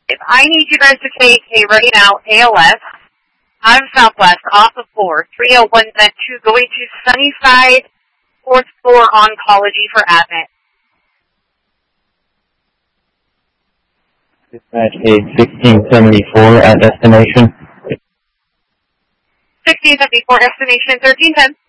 If I need you guys to take a ready now ALS out of Southwest off of 4, 301 Vent 2, going to Sunnyside, 4th floor oncology for admit. Dispatch aid 1674 at destination. 1674 destination 1310.